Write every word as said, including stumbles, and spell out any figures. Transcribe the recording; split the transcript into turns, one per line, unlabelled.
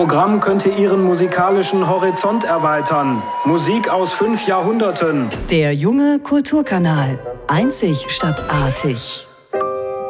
Programm könnte Ihren musikalischen Horizont erweitern. Musik aus fünf Jahrhunderten.
Der junge Kulturkanal. Einzigartig.